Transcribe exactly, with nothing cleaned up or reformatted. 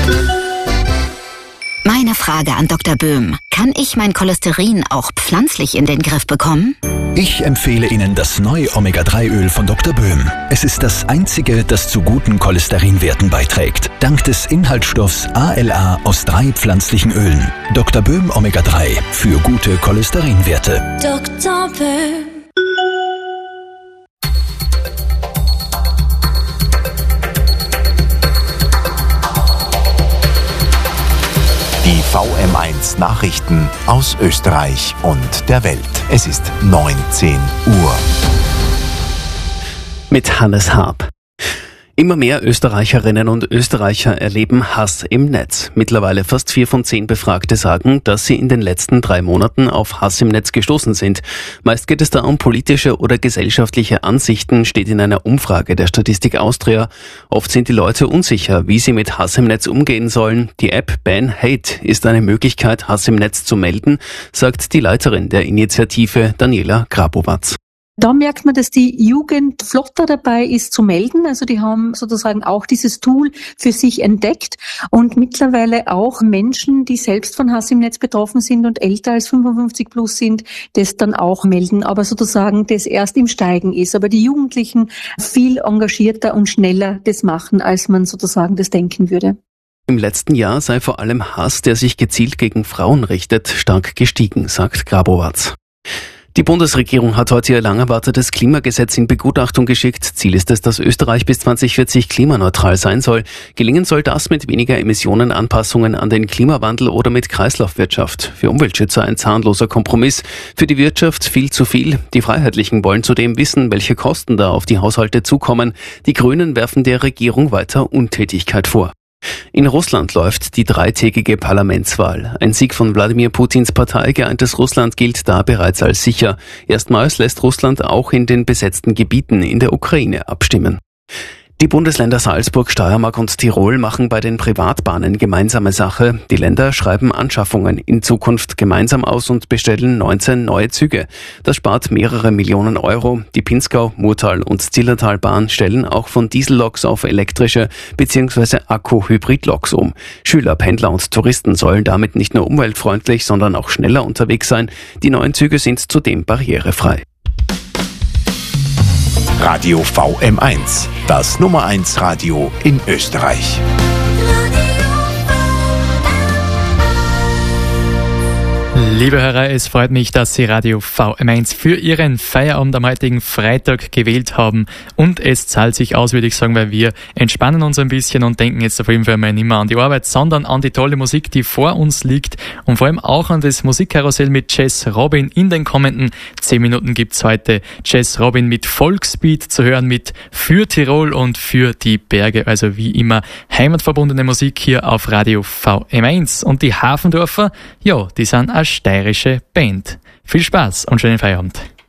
Meine Frage an Doktor Böhm. Kann ich mein Cholesterin auch pflanzlich in den Griff bekommen? Ich empfehle Ihnen das neue Omega drei Öl von Doktor Böhm. Es ist das einzige, das zu guten Cholesterinwerten beiträgt. Dank des Inhaltsstoffs A L A aus drei pflanzlichen Ölen. Doktor Böhm Omega drei für gute Cholesterinwerte. Doktor Böhm. Die V M eins Nachrichten aus Österreich und der Welt. Es ist neunzehn Uhr. Mit Hannes Harp. Immer mehr Österreicherinnen und Österreicher erleben Hass im Netz. Mittlerweile fast vier von zehn Befragte sagen, dass sie in den letzten drei Monaten auf Hass im Netz gestoßen sind. Meist geht es da um politische oder gesellschaftliche Ansichten, steht in einer Umfrage der Statistik Austria. Oft sind die Leute unsicher, wie sie mit Hass im Netz umgehen sollen. Die App Ban Hate ist eine Möglichkeit, Hass im Netz zu melden, sagt die Leiterin der Initiative, Daniela Grabowatz. Da merkt man, dass die Jugend flotter dabei ist zu melden. Also die haben sozusagen auch dieses Tool für sich entdeckt und mittlerweile auch Menschen, die selbst von Hass im Netz betroffen sind und älter als fünfundfünfzig plus sind, das dann auch melden. Aber sozusagen das erst im Steigen ist. Aber die Jugendlichen viel engagierter und schneller das machen, als man sozusagen das denken würde. Im letzten Jahr sei vor allem Hass, der sich gezielt gegen Frauen richtet, stark gestiegen, sagt Grabowatz. Die Bundesregierung hat heute ihr lang erwartetes Klimagesetz in Begutachtung geschickt. Ziel ist es, dass Österreich bis zwanzig vierzig klimaneutral sein soll. Gelingen soll das mit weniger Emissionenanpassungen an den Klimawandel oder mit Kreislaufwirtschaft. Für Umweltschützer ein zahnloser Kompromiss. Für die Wirtschaft viel zu viel. Die Freiheitlichen wollen zudem wissen, welche Kosten da auf die Haushalte zukommen. Die Grünen werfen der Regierung weiter Untätigkeit vor. In Russland läuft die dreitägige Parlamentswahl. Ein Sieg von Wladimir Putins Partei Geeintes Russland gilt da bereits als sicher. Erstmals lässt Russland auch in den besetzten Gebieten in der Ukraine abstimmen. Die Bundesländer Salzburg, Steiermark und Tirol machen bei den Privatbahnen gemeinsame Sache. Die Länder schreiben Anschaffungen in Zukunft gemeinsam aus und bestellen neunzehn neue Züge. Das spart mehrere Millionen Euro. Die Pinzgau, Murtal und Zillertalbahn stellen auch von Dieselloks auf elektrische bzw. Akku-Hybrid-Loks um. Schüler, Pendler und Touristen sollen damit nicht nur umweltfreundlich, sondern auch schneller unterwegs sein. Die neuen Züge sind zudem barrierefrei. Radio V M eins, das Nummer eins Radio in Österreich. Liebe Hörer, es freut mich, dass Sie Radio V M eins für Ihren Feierabend am heutigen Freitag gewählt haben. Und es zahlt sich aus, würde ich sagen, weil wir entspannen uns ein bisschen und denken jetzt auf jeden Fall mal nicht mehr an die Arbeit, sondern an die tolle Musik, die vor uns liegt. Und vor allem auch an das Musikkarussell mit Jess Robin. In den kommenden zehn Minuten gibt's heute Jess Robin mit Volksbeat zu hören, mit Für Tirol und für die Berge. Also wie immer heimatverbundene Musik hier auf Radio V M eins. Und die Hafendorfer, ja, die sind eine steirische Band. Viel Spaß und schönen Feierabend.